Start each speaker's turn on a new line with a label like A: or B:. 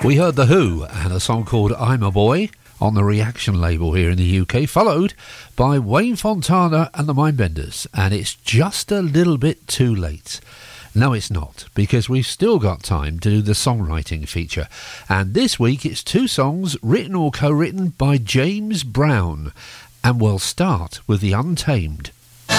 A: We heard The Who and a song called I'm a Boy on the Reaction label here in the UK, followed by Wayne Fontana and the Mindbenders, and it's just a little bit too late. No, it's not, because we've still got time to do the songwriting feature. And this week it's two songs written or co-written by James Brown. And we'll start with The Untamed